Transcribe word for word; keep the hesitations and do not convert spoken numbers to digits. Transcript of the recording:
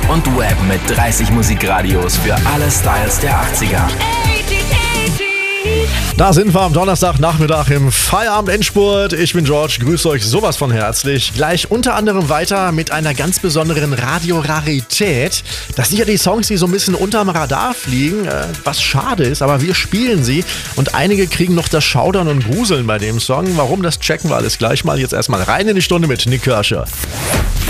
und Web mit dreißig Musikradios für alle Styles der achtziger. Da sind wir am Donnerstagnachmittag im Feierabend-Endspurt. Ich bin George, grüße euch sowas von herzlich. Gleich unter anderem weiter mit einer ganz besonderen Radiorarität. Das sind ja die Songs, die so ein bisschen unterm Radar fliegen, was schade ist, aber wir spielen sie. Und einige kriegen noch das Schaudern und Gruseln bei dem Song. Warum, das checken wir alles gleich mal. Jetzt erstmal rein in die Stunde mit Nick Kershaw.